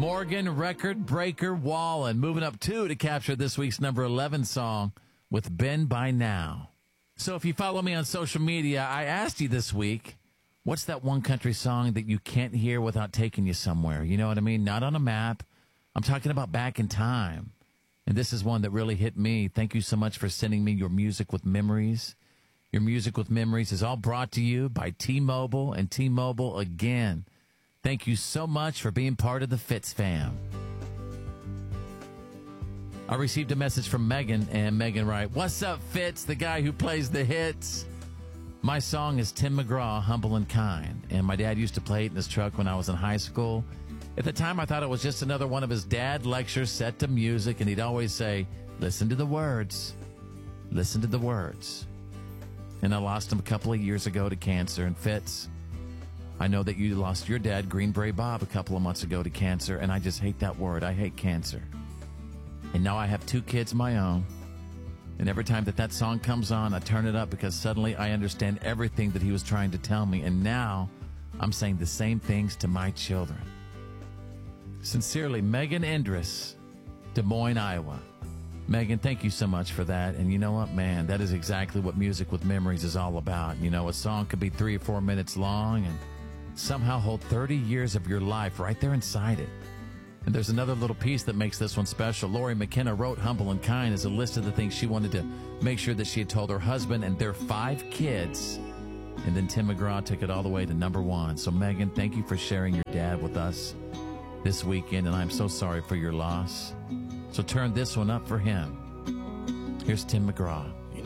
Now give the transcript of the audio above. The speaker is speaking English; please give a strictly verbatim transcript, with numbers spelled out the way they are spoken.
Morgan record breaker Wallen moving up two to capture this week's number eleven song with Been By Now. So if you follow me on social media, I asked you this week, what's that one country song that you can't hear without taking you somewhere? You know what I mean? Not on a map. I'm talking about back in time. And this is one that really hit me. Thank you so much for sending me your music with memories. Your music with memories is all brought to you by T-Mobile and T-Mobile again. Thank you so much for being part of the Fitz fam. I received a message from Megan, and Megan writes, "What's up, Fitz, the guy who plays the hits? My song is Tim McGraw, Humble and Kind, and my dad used to play it in his truck when I was in high school. At the time, I thought it was just another one of his dad lectures set to music, and he'd always say, listen to the words, listen to the words. And I lost him a couple of years ago to cancer. And Fitz, I know that you lost your dad, Green Beret Bob, a couple of months ago to cancer, and I just hate that word. I hate cancer. And now I have two kids of my own. And every time that that song comes on, I turn it up because suddenly I understand everything that he was trying to tell me. And now I'm saying the same things to my children. Sincerely, Megan Endress, Des Moines, Iowa." Megan, thank you so much for that. And you know what, man, that is exactly what Music with Memories is all about. You know, a song could be three or four minutes long and somehow hold thirty years of your life right there inside it. And there's another little piece that makes this one special. Lori McKenna wrote Humble and Kind as a list of the things she wanted to make sure that she had told her husband and their five kids. And then Tim McGraw took it all the way to number one. So, Megan, thank you for sharing your dad with us this weekend, and I'm so sorry for your loss. So turn this one up for him. Here's Tim McGraw.